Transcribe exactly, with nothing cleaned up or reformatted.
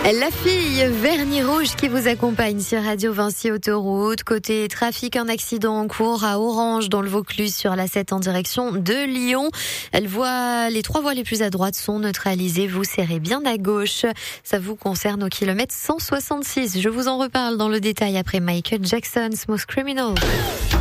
La fille vernis rouge qui vous accompagne sur Radio Vinci Autoroute. Côté trafic, un accident en cours à Orange dans le Vaucluse sur la sept en direction de Lyon. Elle voit les trois voies les plus à droite sont neutralisées. Vous serrez bien à gauche. Ça vous concerne au kilomètre cent soixante-six. Je vous en reparle dans le détail après Michael Jackson, Smooth Criminal.